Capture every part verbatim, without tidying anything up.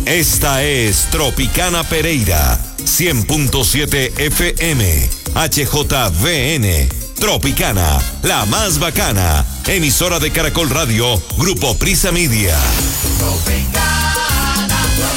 Esta es Tropicana Pereira, cien punto siete F M, H J V N. Tropicana, la más bacana. Emisora de Caracol Radio, Grupo Prisa Media. Tropicana,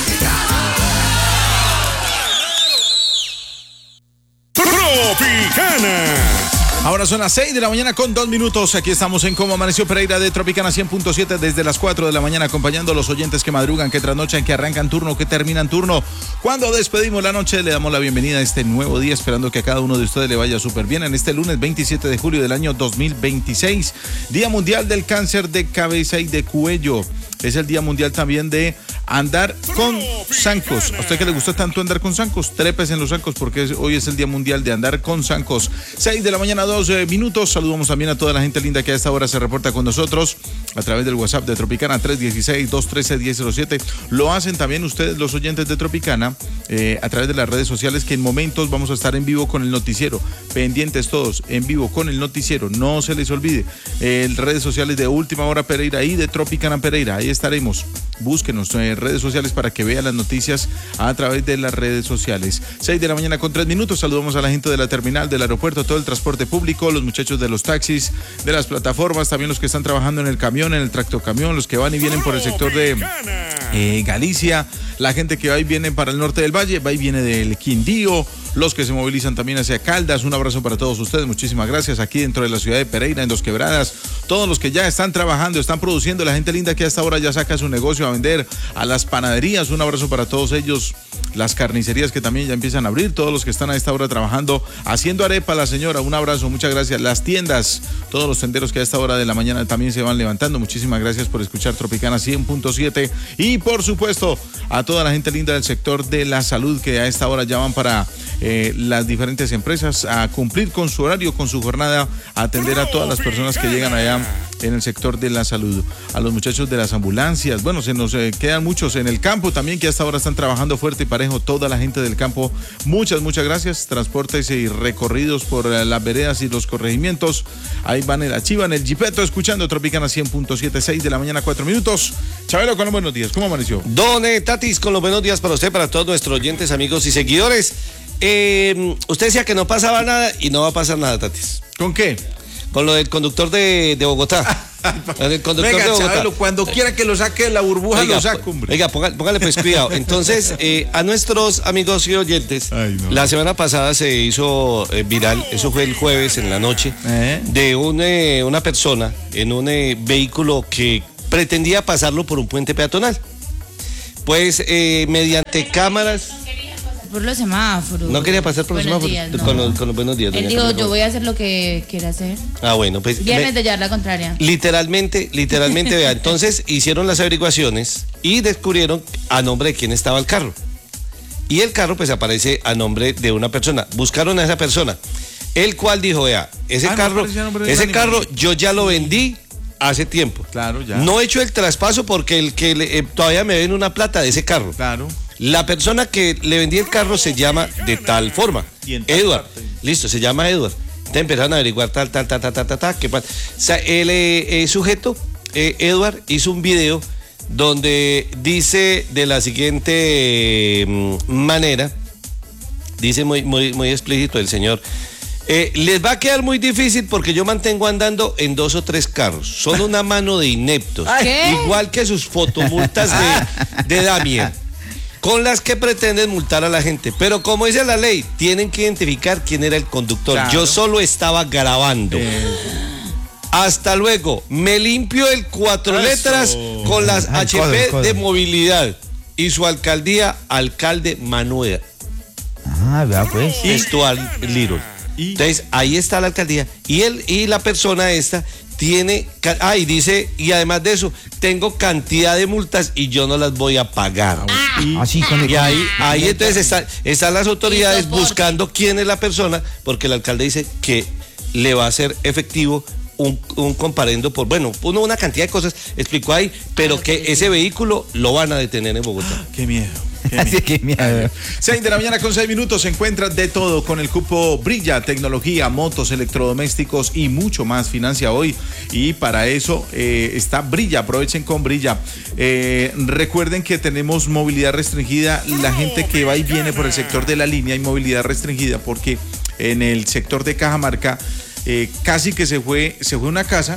Tropicana. Tropicana. Ahora son las seis de la mañana con dos minutos. Aquí estamos en Cómo Amaneció Pereira de Tropicana cien punto siete desde las cuatro de la mañana, acompañando a los oyentes que madrugan, que trasnochan, que arrancan turno, que terminan turno. Cuando despedimos la noche, le damos la bienvenida a este nuevo día, esperando que a cada uno de ustedes le vaya súper bien en este lunes veintisiete de julio del año dos mil veintiséis, Día Mundial del Cáncer de Cabeza y de Cuello. Es el Día Mundial también de andar con zancos. ¿A usted que le gusta tanto andar con zancos? Trépes en los zancos, porque hoy es el Día Mundial de andar con zancos. seis de la mañana, dos minutos. Saludamos también a toda la gente linda que a esta hora se reporta con nosotros a través del WhatsApp de Tropicana, tres uno seis, dos uno tres, uno cero cero siete. Lo hacen también ustedes, los oyentes de Tropicana, eh, a través de las redes sociales, que en momentos vamos a estar en vivo con el noticiero. Pendientes todos, en vivo con el noticiero. No se les olvide. Eh, redes sociales de Última Hora Pereira y de Tropicana Pereira. Ahí estaremos. Búsquenos en redes sociales para que vean las noticias a través de las redes sociales. seis de la mañana con tres minutos. Saludamos a la gente de la terminal, del aeropuerto, todo el transporte público, los muchachos de los taxis, de las plataformas, también los que están trabajando en el camión, en el tractocamión, los que van y vienen por el sector de eh, Galicia, la gente que va y viene para el norte del valle, va y viene del Quindío, los que se movilizan también hacia Caldas. Un abrazo para todos ustedes, muchísimas gracias. Aquí dentro de la ciudad de Pereira, en Dos Quebradas, todos los que ya están trabajando, están produciendo, la gente linda que a esta hora ya saca su negocio a vender, a las panaderías, un abrazo para todos ellos, las carnicerías que también ya empiezan a abrir, todos los que están a esta hora trabajando, haciendo arepa, la señora, un abrazo, muchas gracias. Las tiendas, todos los tenderos que a esta hora de la mañana también se van levantando, muchísimas gracias por escuchar Tropicana cien punto siete, y por supuesto a toda la gente linda del sector de la salud que a esta hora ya van para eh, las diferentes empresas a cumplir con su horario, con su jornada, a atender a todas las personas que llegan allá en el sector de la salud, a los muchachos de las ambulancias. Bueno, se nos eh, quedan muchos en el campo también que hasta ahora están trabajando fuerte y parejo, toda la gente del campo, muchas, muchas gracias. Transportes y recorridos por eh, las veredas y los corregimientos, ahí van en la chiva, en el jipeto, escuchando Tropicana cien punto siete, seis de la mañana, cuatro minutos. Chabelo, con los buenos días, ¿cómo amaneció? Don eh, Tatis, con los buenos días para usted, para todos nuestros oyentes, amigos y seguidores. Eh, usted decía que no pasaba nada y no va a pasar nada, Tatis. ¿Con qué? Con lo del conductor de, de Bogotá. El conductor Venga, de Bogotá. Chabelo, cuando quiera que lo saque de la burbuja, oiga, lo saco, hombre. Oiga, póngale, póngale pues cuidado. Entonces, eh, a nuestros amigos y oyentes, Ay, no. La semana pasada se hizo eh, viral, eso fue el jueves en la noche, ¿Eh? de un, eh, una persona en un eh, vehículo que pretendía pasarlo por un puente peatonal. Pues eh, mediante cámaras... por los semáforos. No quería pasar por buenos los semáforos. Días, no. con, los, con los buenos días. Él dijo, yo voy a hacer lo que quiera hacer. Ah, bueno, pues. Viernes me, de llevar la contraria. Literalmente, literalmente, vea. Entonces hicieron las averiguaciones y descubrieron a nombre de quién estaba el carro. Y el carro, pues, aparece a nombre de una persona. Buscaron a esa persona, el cual dijo, vea, ese ah, carro, no ese carro yo ya lo vendí hace tiempo. Claro, ya. No he hecho el traspaso porque el que le, eh, todavía me ven una plata de ese carro. Claro. La persona que le vendí el carro se llama de tal forma. Edward. Listo, se llama Edward. Entonces empezaron a averiguar tal, tal, tal, tal, tal, tal, tal. ¿Qué pasa? O sea, el eh, sujeto, eh, Edward, hizo un video donde dice de la siguiente eh, manera, dice muy, muy, muy explícito el señor. Eh, les va a quedar muy difícil porque yo mantengo andando en dos o tres carros. Son una mano de ineptos. ¿Qué? Igual que sus fotomultas de, de Damien, con las que pretenden multar a la gente. Pero como dice la ley, tienen que identificar quién era el conductor. Claro. Yo solo estaba grabando. Eh. Hasta luego. Me limpio el cuatro Eso. letras con las Ay, H P codo, codo. de movilidad. Y su alcaldía, alcalde Manuel. Ah, vea pues. Textual Little. Entonces, ahí está la alcaldía. Y él y la persona esta tiene, ah, y dice, y además de eso, tengo cantidad de multas y yo no las voy a pagar. Ah, y, así con y ahí, ahí entonces están, están las autoridades buscando quién es la persona, porque el alcalde dice que le va a hacer efectivo un, un comparendo por, bueno, uno, una cantidad de cosas, explicó ahí, pero que ese vehículo lo van a detener en Bogotá. Qué miedo. Así que miedo. seis de la mañana con seis minutos, se encuentra de todo con el cupo Brilla, tecnología, motos, electrodomésticos y mucho más. Financia hoy y para eso eh, está Brilla, aprovechen con Brilla. Eh, recuerden que tenemos movilidad restringida, la gente que va y viene por el sector de la línea hay movilidad restringida porque en el sector de Cajamarca eh, casi que se fue, se fue una casa.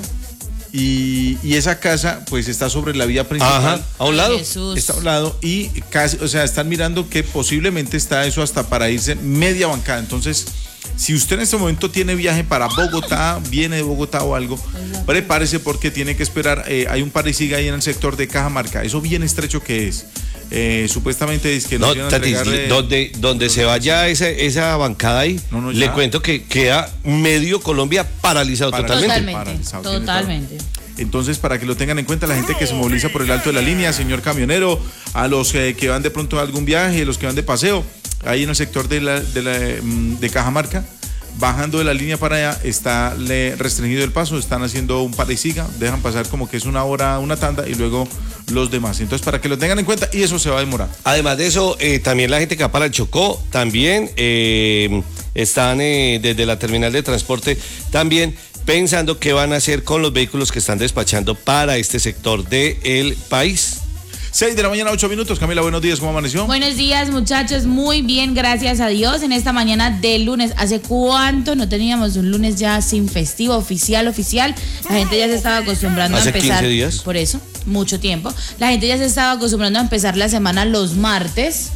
Y, y esa casa pues está sobre la vía principal. Ajá, a un lado. Jesús. Está a un lado y casi, o sea, están mirando que posiblemente está eso hasta para irse media bancada. Entonces, si usted en este momento tiene viaje para Bogotá, viene de Bogotá o algo, prepárese porque tiene que esperar. Eh, hay un par y siga ahí en el sector de Cajamarca. Eso bien estrecho que es. Eh, supuestamente es que no, nos iban a Tati, entregar, eh, donde, donde se vaya esa, esa bancada ahí, No, no, le ya. cuento que queda medio Colombia paralizado Paralizado. totalmente. Totalmente, Paralizado, tiene totalmente. Entonces, para que lo tengan en cuenta, la gente que se moviliza por el alto de la línea, señor camionero, a los eh, que van de pronto a algún viaje, los que van de paseo, ahí en el sector de, la, de, la, de Cajamarca, bajando de la línea para allá, está le, restringido el paso, están haciendo un para y siga, dejan pasar como que es una hora, una tanda y luego los demás. Entonces, para que lo tengan en cuenta y eso se va a demorar. Además de eso, eh, también la gente que va para el Chocó, también eh, están eh, desde la terminal de transporte, también pensando qué van a hacer con los vehículos que están despachando para este sector del país. seis de la mañana, ocho minutos. Camila, buenos días, ¿cómo amaneció? Buenos días, muchachos. Muy bien, gracias a Dios. En esta mañana de lunes, ¿hace cuánto no teníamos un lunes ya sin festivo oficial, oficial? La gente ya se estaba acostumbrando ¿Hace a empezar. quince días? Por eso, mucho tiempo. La gente ya se estaba acostumbrando a empezar la semana los martes.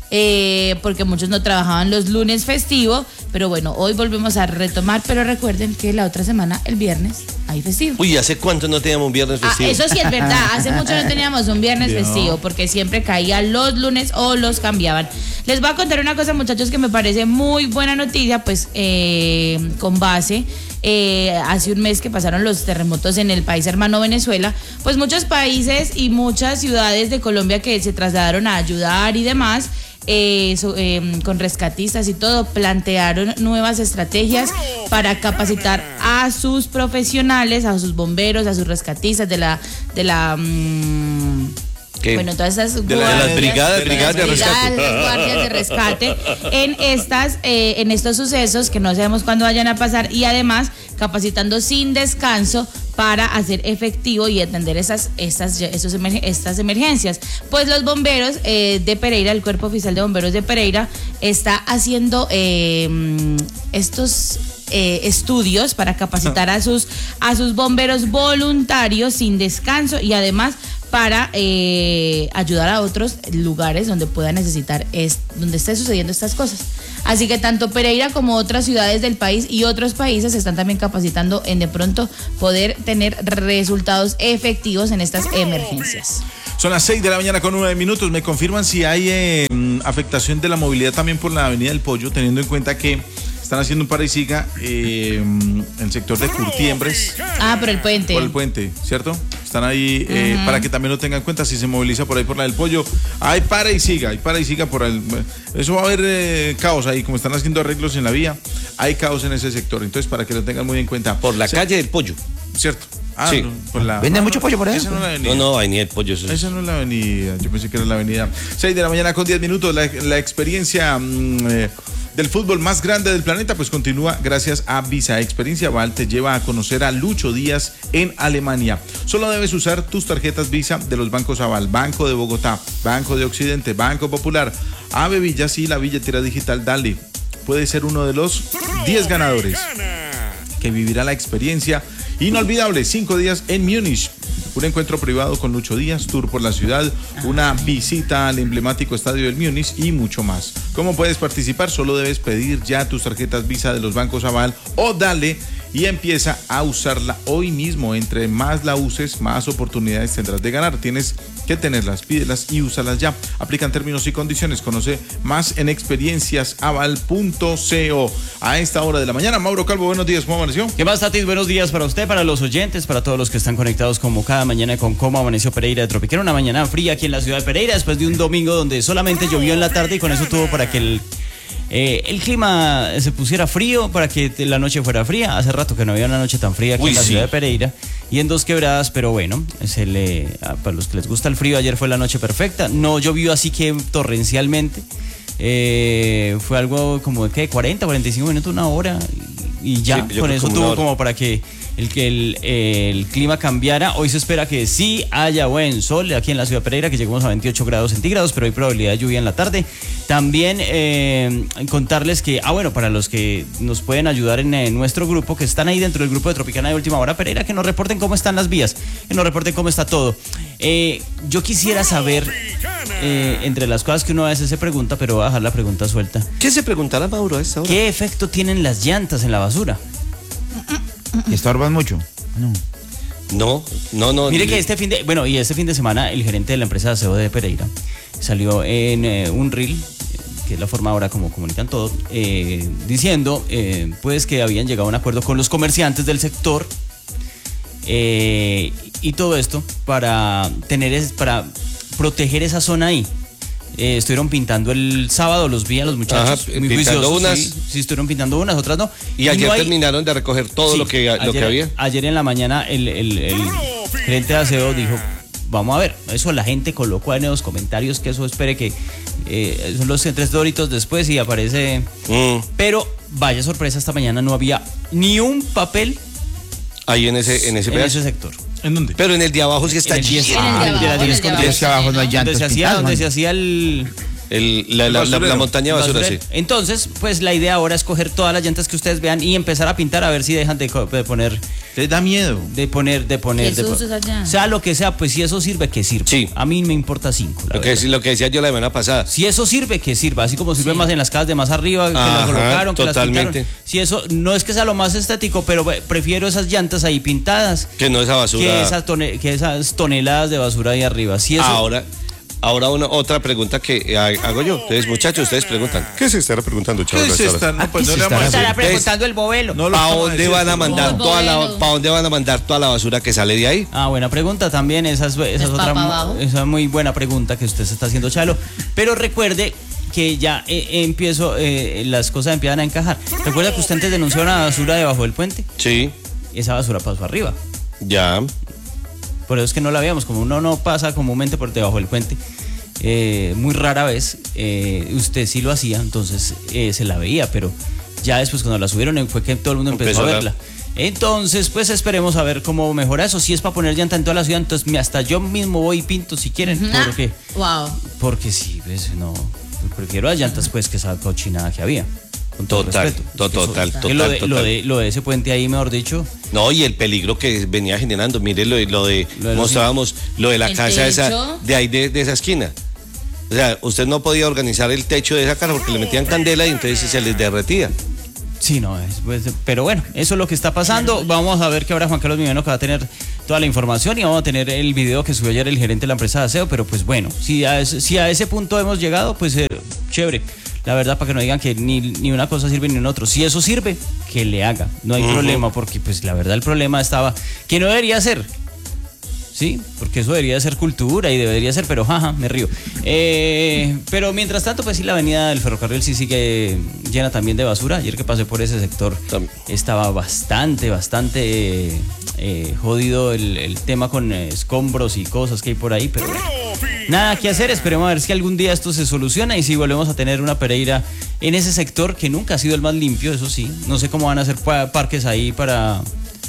Eh, porque muchos no trabajaban los lunes festivo, pero bueno, hoy volvemos a retomar, pero recuerden que la otra semana, el viernes, hay festivo. Uy, ¿hace cuánto no teníamos un viernes Ah, festivo? eso sí es verdad, hace mucho no teníamos un viernes festivo, porque siempre caía los lunes o los cambiaban. Les voy a contar una cosa, muchachos, que me parece muy buena noticia, pues eh, con base, eh, hace un mes que pasaron los terremotos en el país hermano Venezuela, pues muchos países y muchas ciudades de Colombia que se trasladaron a ayudar y demás, Eh, so, eh, con rescatistas y todo, plantearon nuevas estrategias para capacitar a sus profesionales, a sus bomberos, a sus rescatistas de la de la mmm, ¿Qué? bueno, todas esas De, la, de las brigadas, de brigadas de las rescate. brigadas, las guardias de rescate en estas eh, en estos sucesos que no sabemos cuándo vayan a pasar, y además capacitando sin descanso para hacer efectivo y atender esas, estas, estos emergen- estas emergencias. Pues los bomberos eh, de Pereira, el Cuerpo Oficial de Bomberos de Pereira, está haciendo eh, estos eh, estudios para capacitar a sus, a sus bomberos voluntarios sin descanso y además para eh, ayudar a otros lugares donde pueda necesitar, es, donde esté sucediendo estas cosas. Así que tanto Pereira como otras ciudades del país y otros países se están también capacitando en de pronto poder tener resultados efectivos en estas emergencias. Son las seis de la mañana con nueve minutos. Me confirman si hay eh, afectación de la movilidad también por la Avenida del Pollo, teniendo en cuenta que están haciendo un para y siga eh, en el sector de Curtiembres. Ah, por el puente. Por el puente, ¿cierto? Están ahí eh, uh-huh. para que también lo tengan en cuenta si se moviliza por ahí por la del Pollo. Hay para y siga, hay para y siga por el... Eso va a haber eh, caos ahí, como están haciendo arreglos en la vía, hay caos en ese sector. Entonces, para que lo tengan muy en cuenta. Por la sí. calle del Pollo. ¿Cierto? Ah, sí. no, por la... ¿Venden ah, mucho pollo por ahí? Esa no es la avenida. No, no, hay ni el pollo. Eso es. Esa no es la avenida, yo pensé que era la avenida. seis de la mañana con diez minutos, la, la experiencia mmm, eh, del fútbol más grande del planeta pues continúa gracias a Visa. Experiencia Val te lleva a conocer a Lucho Díaz en Alemania. Solo debes usar tus tarjetas Visa de los bancos Aval, Banco de Bogotá, Banco de Occidente, Banco Popular, Ave Villas y la billetera digital Dale. Puedes ser uno de los diez ganadores que vivirá la experiencia inolvidable. Cinco días en Múnich. Un encuentro privado con Lucho Díaz, tour por la ciudad, una visita al emblemático estadio del Múnich y mucho más. ¿Cómo puedes participar? Solo debes pedir ya tus tarjetas Visa de los bancos Aval o Dale y empieza a usarla hoy mismo. Entre más la uses, más oportunidades tendrás de ganar. Tienes que tenerlas, pídelas y úsalas ya. Aplican términos y condiciones. Conoce más en experiencias aval punto co. A esta hora de la mañana, Mauro Calvo, buenos días, ¿cómo amaneció? ¿Qué más, Tatis? Buenos días para usted, para los oyentes, para todos los que están conectados como cada mañana con Cómo Amaneció Pereira de Tropiquera. Una mañana fría aquí en la ciudad de Pereira, después de un domingo donde solamente llovió en la tarde y con eso tuvo para que el, eh, el clima se pusiera frío, para que la noche fuera fría. Hace rato que no había una noche tan fría aquí Uy, en la sí. ciudad de Pereira. y en Dos Quebradas, pero bueno, se le, para los que les gusta el frío, ayer fue la noche perfecta, no llovió así que torrencialmente, eh, fue algo como que cuarenta, cuarenta y cinco minutos, una hora, y, y ya, sí, con eso tuvo como para que el que el, el clima cambiara. Hoy se espera que sí haya buen sol aquí en la ciudad de Pereira, que lleguemos a veintiocho grados centígrados, pero hay probabilidad de lluvia en la tarde. También eh, contarles que, ah bueno, para los que nos pueden ayudar en, en nuestro grupo, que están ahí dentro del grupo de Tropicana de Última Hora Pereira, que nos reporten cómo están las vías, que nos reporten cómo está todo. Eh, yo quisiera saber, eh, entre las cosas que uno a veces se pregunta, pero voy a dejar la pregunta suelta. ¿Qué se preguntará Mauro a esta hora? ¿Qué efecto tienen las llantas en la basura? ¿Estorban mucho? No. No, no, no. Mire que este fin de, bueno, y este fin de semana el gerente de la empresa de aseo de Pereira salió en eh, un reel, que es la forma ahora como comunican todo, eh, diciendo eh, pues que habían llegado a un acuerdo con los comerciantes del sector eh, y todo esto para tener es, para proteger esa zona ahí. Eh, estuvieron pintando el sábado, los vi a los muchachos. Ajá, muy pintando juiciosos, unas. Sí, sí, estuvieron pintando unas, otras no. Y ayer no hay, terminaron de recoger todo sí, lo que, lo ayer, que había. Ayer en la mañana el, el, el gerente de aseo dijo, vamos a ver, eso la gente colocó en los comentarios que eso espere que eh, son los tres doritos después y aparece. Mm. Pero vaya sorpresa, esta mañana no había ni un papel ahí en ese, en ese en pedazo. ese sector. ¿En dónde? Pero en el de abajo sí está En el diez, lleno. En el de ah, abajo, de las en el diez de con abajo. diez. Es que abajo no hay Donde llantas se hacía, pintadas, donde man. se hacía el El, la, la, la, la montaña de basura, sí. Entonces, pues la idea ahora es coger todas las llantas que ustedes vean y empezar a pintar a ver si dejan de, co- de poner, ¿Les da miedo? de poner, de poner, Qué de susto poner. esa llanta. Sea lo que sea, pues si eso sirve, que sirva. Sí. A mí me importa cinco. la Lo que, verdad. lo que decía yo la semana pasada. Si eso sirve, que sirva. Así como sirve más en las casas de más arriba, que Ajá, las colocaron, que totalmente. las pintaron. Si eso no es que sea lo más estético, pero eh, prefiero esas llantas ahí pintadas Que no esa basura. que esas, tone- que esas toneladas de basura ahí arriba. Si eso, Ahora, ahora una, otra pregunta que eh, hago yo. Entonces, muchachos, ustedes preguntan. ¿Qué se estará preguntando, ¿Qué es esta? No, pues no le vamos a estará decir. preguntando el bobelo. No lo ¿Para vamos a dónde decir, van a por mandar favor. toda la, Bueno. para dónde van a mandar toda la basura que sale de ahí? Ah, buena pregunta también. Esa es, esa es ¿Es otra pa' mu- abajo? esa es muy buena pregunta que usted se está haciendo, Chalo. Pero recuerde que ya eh, empiezo, eh, las cosas empiezan a encajar. ¿Recuerda que usted antes denunció una basura debajo del puente? Sí, Esa basura pasó arriba. ya. Por eso es que no la veíamos, como uno no pasa comúnmente por debajo del puente, eh, muy rara vez, eh, usted sí lo hacía, entonces eh, se la veía, pero ya después cuando la subieron fue que todo el mundo empezó, Empezó a a- verla. Entonces, pues esperemos a ver cómo mejora eso. Si es para poner llanta en toda la ciudad, entonces mi- hasta yo mismo voy y pinto si quieren, Ah, porque, wow. porque sí, pues no, prefiero las llantas pues que esa cochinada que había. Con todo Total, respeto. to- total, Que total, lo, de, total. lo, de, lo de ese puente ahí, mejor dicho, No, y el peligro que venía generando. Mire lo, de- lo de, Lo de los- mostrábamos lo de la ¿El casa esa, techo? de ahí de, de esa esquina. O sea, usted no podía organizar el techo de esa casa porque le metían candela y entonces se les derretía. sí, no, es, pues, pero bueno, eso es lo que está pasando. Vamos a ver que ahora Juan Carlos Millano que va a tener toda la información y vamos a tener el video que subió ayer el gerente de la empresa de aseo, pero pues bueno, si a ese, si a ese punto hemos llegado, pues eh, chévere. La verdad, para que no digan que ni, ni una cosa sirve ni una otra. Si eso sirve, que le haga. No hay Ujú. problema, porque pues la verdad el problema estaba que no debería ser. Sí, porque eso debería ser cultura y debería ser, pero jaja, me río. Eh, pero mientras tanto, pues sí, la avenida del ferrocarril sí sigue llena también de basura. Ayer que pasé por ese sector Tam- estaba bastante, bastante eh, eh, jodido el, el tema con eh, escombros y cosas que hay por ahí, pero bueno, nada que hacer. Esperemos a ver si algún día esto se soluciona y si volvemos a tener una Pereira en ese sector que nunca ha sido el más limpio, eso sí. No sé cómo van a hacer pa- parques ahí para...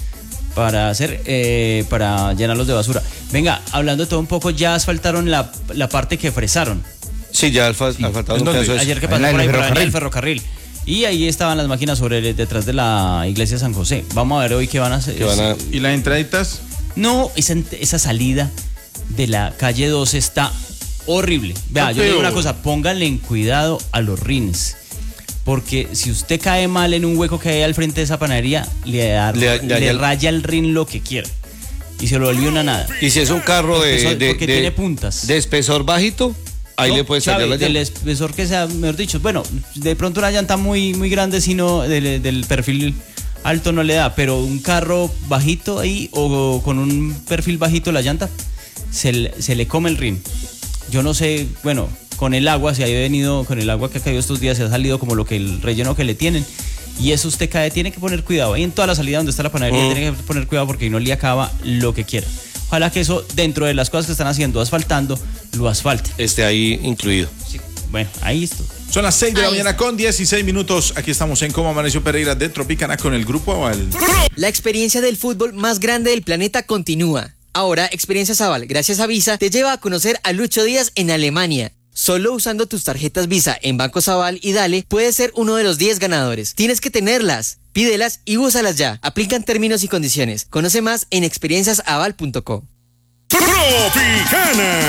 para hacer, eh, para llenarlos de basura. Venga, hablando de todo un poco, ya asfaltaron la, la parte que fresaron. Sí, ya al, fa- al faltado ¿En un dónde? pedazo de eso. Ayer que Ahí pasó la por ahí, del por la avenida del ferrocarril. ferrocarril. Y ahí estaban las máquinas sobre el- detrás de la iglesia de San José. Vamos a ver hoy qué van a hacer. Que van a- ¿Y las entraditas? No, esa, esa salida de la calle dos está horrible. Vea, yo le digo una cosa, pónganle en cuidado a los rines. Porque si usted cae mal en un hueco que hay al frente de esa panadería, le, da- Le- le le daña el- raya el rin lo que quiera. Y se lo volvió una nada. Y si es un carro de, Espesor, de, porque de- tiene puntas. de espesor bajito, ahí No, le puede sabe, salir la del llanta. espesor que sea, mejor dicho, bueno, de pronto una llanta muy, muy grande, sino del, del perfil alto no le da, pero un carro bajito ahí o con un perfil bajito la llanta, se, le- se le come el rin. Yo no sé, bueno, con el agua, si ha venido, con el agua que ha caído estos días, se ha salido como lo que el relleno que le tienen. y eso usted cae, tiene que poner cuidado. Ahí en toda la salida donde está la panadería mm. tiene que poner cuidado porque ahí no le acaba lo que quiera. Ojalá que eso, dentro de las cosas que están haciendo, asfaltando, lo asfalte. Esté ahí incluido. Sí. Bueno, ahí está. Son las seis de la Ahí mañana está. con dieciséis minutos. Aquí estamos en Cómo Amaneció Pereira de Tropicana con el Grupo Aval. La experiencia del fútbol más grande del planeta continúa. Ahora, Experiencias Aval, gracias a Visa, te lleva a conocer a Lucho Díaz en Alemania. Solo usando tus tarjetas Visa en Bancos Aval y Dale, puedes ser uno de los diez ganadores. Tienes que tenerlas, pídelas y úsalas ya. Aplican términos y condiciones. Conoce más en experiencias aval punto com. Tropicana.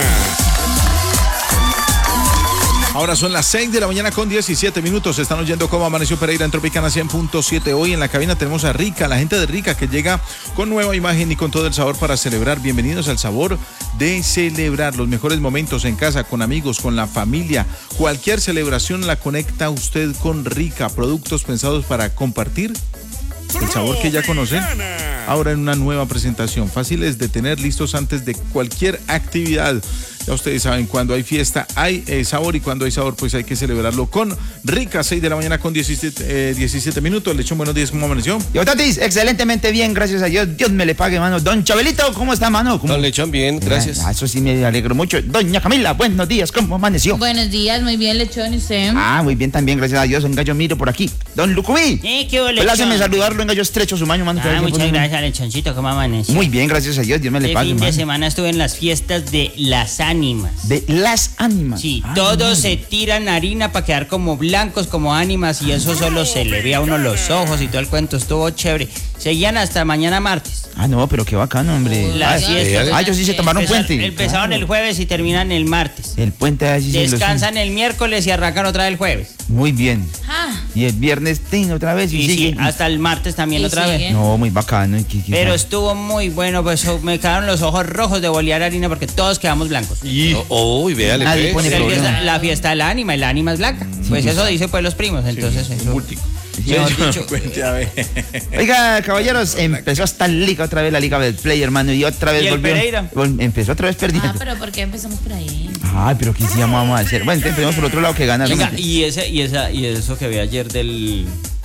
Ahora son las seis de la mañana con diecisiete minutos. Están oyendo Cómo Amaneció Pereira en Tropicana cien punto siete. Hoy en la cabina tenemos a Rica, la gente de Rica que llega con nueva imagen y con todo el sabor para celebrar. Bienvenidos al sabor de celebrar. Los mejores momentos en casa, con amigos, con la familia. Cualquier celebración la conecta usted con Rica. Productos pensados para compartir el sabor que ya conocen. Ahora en una nueva presentación. Fáciles de tener, listos antes de cualquier actividad. Ya ustedes saben, cuando hay fiesta hay eh, sabor, y cuando hay sabor pues hay que celebrarlo con Rica. Seis de la mañana con diecisiete, eh, diecisiete minutos. Lechón, buenos días, ¿cómo amaneció? Yo, Tatis, excelentemente bien, gracias a Dios. Dios me le pague, mano. Don Chabelito, ¿cómo está, mano? ¿Cómo? Don Lechón, bien, gracias. Ah, eso sí me alegro mucho. Doña Camila, buenos días, ¿cómo amaneció? Buenos días, muy bien, Lechón, ¿y usted? Ah, muy bien también, gracias a Dios. Venga, yo miro por aquí. Don Lucumí. Eh, qué ole, Pláceme saludarlo, venga, yo estrecho su mano, mano. Ah, muchas gracias, Lechoncito, ¿cómo amaneció? Muy bien, gracias a Dios, Dios me le Este pague, fin de mano. semana estuve en las fiestas de las ánimas. De las ánimas. Sí, Ah, todos no. se tiran harina para quedar como blancos, como ánimas, y eso solo se le ve a uno los ojos y todo el cuento, estuvo chévere. Seguían hasta mañana martes. Ah, no, pero qué bacano, hombre. Las ah, fiestas. ah, ellos sí se tomaron Empezaron- puente. Empezaron Claro. el jueves y terminan el martes. El puente así se los- Descansan el miércoles y arrancan otra vez el jueves. Muy bien. Ah, Y el viernes tin, otra vez y, Y sí, sigue. hasta el martes también Y otra sigue. vez. No, muy bacano. y que- que- Pero estuvo muy bueno, pues oh, me quedaron los ojos rojos de bolear harina porque todos quedamos blancos. Oh, uy, véale, Nadie pues. pone Es la problema. fiesta, la fiesta del ánima, y la ánima es blanca. Pues eso dice pues los primos, entonces eso. Mejor dicho, Cuente, a ver. Oiga, caballeros, empezó esta liga otra vez, la liga del play, hermano, y otra vez ¿Y el volvió. Pereira? vol- Empezó otra vez perdiendo. ah, pero ¿por qué empezamos por ahí? Ay, pero ¿qué sí vamos a hacer? Bueno, entonces empezamos por otro lado que gana. venga, y ese y esa y eso que vi ayer del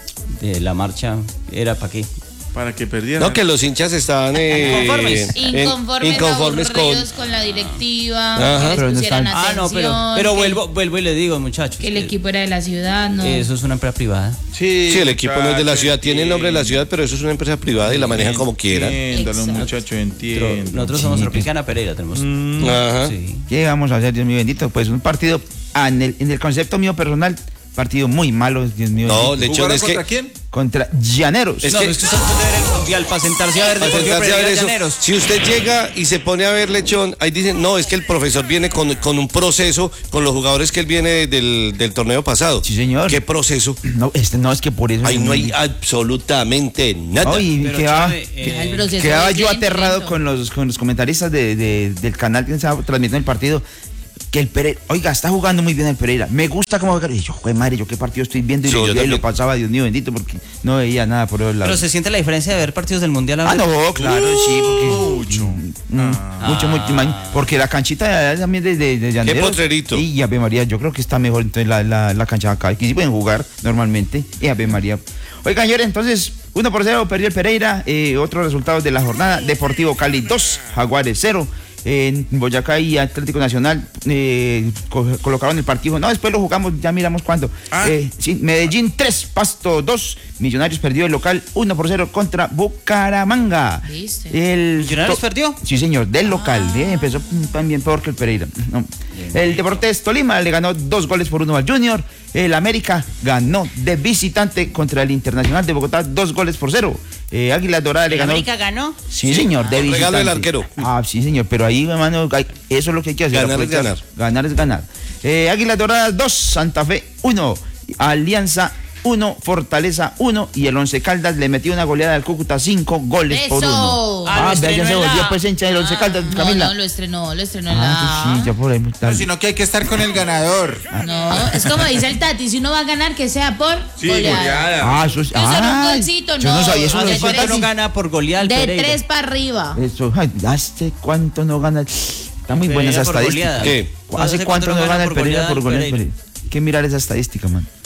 de la marcha era para qué. Para que perdieran. No, que los hinchas estaban eh, Inconformes. en- Inconformes, inconformes con. aburridos con... la directiva, Ajá. que Pero les no pusieran están- Ah, atención. no, pero pero que- vuelvo vuelvo y le digo, muchachos. Que el eh, equipo era de la ciudad, ¿no? Eso es una empresa privada. Sí, Sí, el equipo no es de la ciudad, tiene el nombre de la ciudad, ciudad, pero eso es una empresa privada y la manejan como quieran. Entiéndalo, Exacto. muchachos, Pero entiendo. nosotros somos Tropicana Pereira, tenemos. Ajá. Sí. ¿Qué vamos a hacer, Dios mío bendito? Pues un partido, ah, en el, en el concepto mío personal, partido muy malo, Dios mío No, bendito. Lechón, ¿Jugaron es contra que. quién? Contra Llaneros. Es no, que- es que usted puede ver el mundial para sentarse a ver Para Deportivo sentarse a ver Pereira eso, Llaneros. si usted llega y se pone a ver Lechón, ahí dicen, no, es que el profesor viene con, con un proceso con los jugadores que él viene del, del torneo pasado. Sí, señor. ¿Qué proceso? No, este, no, es que por eso. Ahí no hay absolutamente nada. No, y Pero, quedaba, Chave, eh, El proceso quedaba es yo bien aterrado lento. con los, con los comentaristas de, de- del canal que estaba transmitiendo el partido. Que el Pereira, oiga, está jugando muy bien el Pereira. Me gusta cómo juega. Y yo, joder, madre, yo qué partido estoy viendo. Y Sí, lo, yo veía y lo también. pasaba, Dios mío bendito, porque no veía nada por el lado. Pero se siente la diferencia de ver partidos del mundial ahora. Ah, no, claro, sí, porque. Mucho. Mm, Mucho, mucho. imagín- Porque la canchita de allá también de, de, de Llaneros. potrerito. Y Ave María, yo creo que está mejor entonces la, la, la cancha de acá. Aquí sí pueden jugar normalmente. Y Ave María. Oigan, señores, entonces, uno por cero perdió el Pereira. Eh, otros resultados de la jornada: Deportivo Cali dos, Jaguares cero. En Boyacá y Atlético Nacional eh, co- colocaron el partido. No, después lo jugamos, ya miramos cuándo. Ah. Eh, sí, Medellín tres, Pasto dos. Millonarios perdió el local uno por cero contra Bucaramanga. ¿Viste? El ¿Millonarios to- perdió? Sí, señor, del local. eh, empezó mm, también peor que el Pereira. No. El Deportes Tolima le ganó dos goles por uno al Junior. El América ganó de visitante contra el Internacional de Bogotá dos goles por cero. Eh, Águila Dorada le ¿El ganó. América ganó? Sí, señor, de Regalo visitante. del arquero. Ah, sí, señor, pero ahí, hermano, hay- eso es lo que hay que hacer. Ganar es aprovechar. ganar. Ganar es ganar. Eh, Águila Dorada dos, Santa Fe uno, Alianza uno, Fortaleza uno y el Once Caldas le metió una goleada al Cúcuta cinco goles por ¡Eso! uno. Ah, lo Ah, vea, ya estrenó se en volvió la- pues hincha del Once Caldas, No, Camila. no, lo estrenó, lo estrenó en Ah, pues la... sí, ya por ahí. tal- Sino que hay que estar con el ganador. No, es como dice el Tati, si uno va a ganar, que sea por Sí, goleada. goleada. Ah, eso es. Eso era un ah, golcito, yo no. no sabía eso. ¿Hace de cuánto Tati. no gana por goleada el De Pereira? tres para arriba. Eso, ay, ¿hace cuánto no gana? Está muy buena esa Pereira por estadística. goleada. ¿Qué? ¿Hace cuánto no gana el Pereira por goleada? Pereira? Hay que mirar esa estadística, man.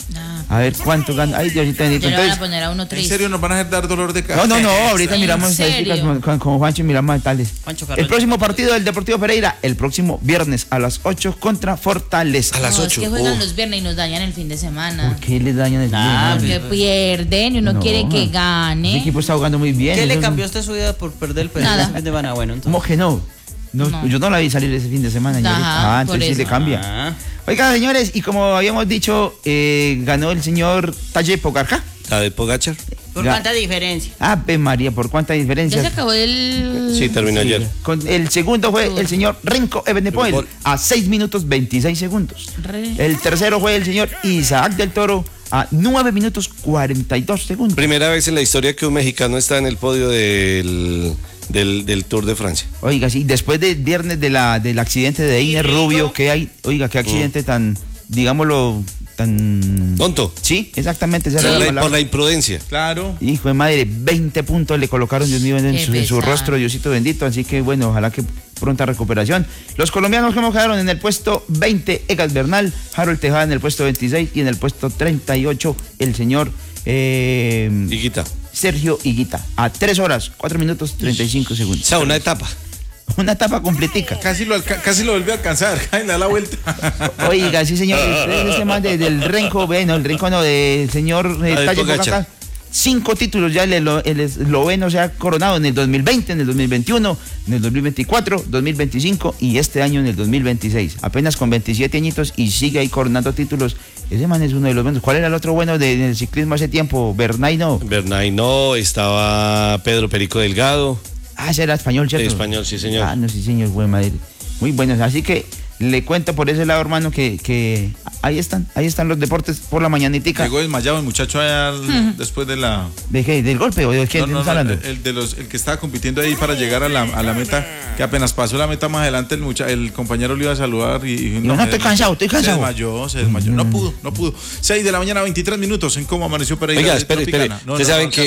A ver cuánto gana. Ay, Diosito bendito. Yo le van a Entonces, poner a uno triste. ¿En serio nos van a hacer dar dolor de cabeza? no, no, no, ahorita ¿En miramos serio? estadísticas con, con, con Juancho y miramos detalles. Juancho Carlos. El próximo partido del Deportivo Pereira, el próximo viernes a las ocho contra Fortaleza. A las No, ocho. es que juegan Oh. los viernes y nos dañan el fin de semana. ¿Por qué les dañan el Nah, día? Porque pierden y uno No, quiere que Ese gane. equipo está jugando muy bien. ¿Qué le Esos- cambió a usted su vida por perder el Nada. fin de semana? Bueno, entonces. ¿Cómo que no? No, No. Yo no la vi salir ese fin de semana. Ajá, señorita. Ah, por entonces sí eso. le cambia. Ah. Oiga, señores, y como habíamos dicho, eh, ganó el señor Talle Pogarca. David Pogachar. ¿Por Ya. cuánta diferencia? Ave María, ¿por cuánta Ya diferencia? se acabó el. Sí, terminó ayer. Con el segundo fue el señor Renko Ebenepoel Ebenepoel. a seis minutos veintiséis segundos. Re- El tercero fue el señor Isaac del Toro a nueve minutos cuarenta y dos segundos. Primera vez en la historia que un mexicano está en el podio del, del, del Tour de Francia. Oiga, sí, después del viernes de la, del accidente de Einer Rubio, que hay, oiga, qué accidente tan, digámoslo, tan... Tonto. Sí, exactamente, esa Por era la la, palabra. por la imprudencia. Claro. Hijo de madre, veinte puntos le colocaron, Dios mío, en Qué su, en su pesar. rostro, Diosito bendito. Así que bueno, ojalá que pronta recuperación. Los colombianos que quedaron en el puesto veinte, Egas Bernal, Harold Tejada en el puesto veintiséis y en el puesto treinta y ocho, el señor eh, Higuita. Sergio Higuita. A tres horas, cuatro minutos, treinta y cinco O segundos. sea, una etapa. Una etapa completica. Casi lo, alca- casi lo volvió a alcanzar. Ay, le da la vuelta. Oiga, sí, señor. Usted, este man de- del Renko, bueno, el Renko no, del señor eh, Ah, de Talle Pogacar. Pogacar. Cinco títulos ya el, elo- el esloveno se ha coronado en el dos mil veinte, en el dos mil veintiuno, en el dos mil veinticuatro, dos mil veinticinco y este año en el dos mil veintiséis. Apenas con veintisiete añitos y sigue ahí coronando títulos. Ese man es uno de los buenos. ¿Cuál era el otro bueno de- del ciclismo hace tiempo? Bernay no. Bernay no, estaba Pedro Perico Delgado. Ah, ese era español, ¿cierto? Español, sí, señor. Ah, no, sí, señor, buen madre. Muy buenos. Así que le cuento por ese lado, hermano, que, que ahí están, ahí están los deportes por la mañanitica. Llegó desmayado el muchacho allá al- después de la. ¿De qué? ¿Del golpe o de qué No, no, estás no, hablando? el, de los, el que estaba compitiendo ahí para llegar a la, a la meta, que apenas pasó la meta más adelante, el, mucha, el compañero le iba a saludar y, y no, estoy cansado, estoy cansado. Se desmayó, se desmayó. No pudo, no pudo. seis de la mañana, veintitrés minutos en cómo amaneció Pereira. Oiga, de espere, Tropicana. espere. No, Ustedes no, saben no alcanza